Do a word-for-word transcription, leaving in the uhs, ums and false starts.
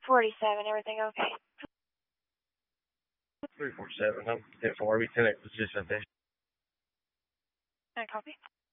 forty-seven, everything okay? three four seven, I'm ten four, we ten X position. I copy.